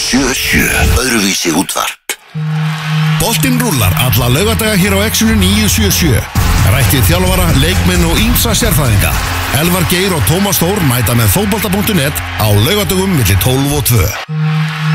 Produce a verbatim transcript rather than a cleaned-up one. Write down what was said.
sjö sjö, öðruvísi útvarp. Boltinn rúllar alla laugadaga hér á Exinu níu sjö sjö. Rætt við þjálfara, leikmenn og ýmsa sérfræðinga. Elvar Geir og Tómas Þór mæta með fótbolta punktur net á laugadögum milli tólf og tvö.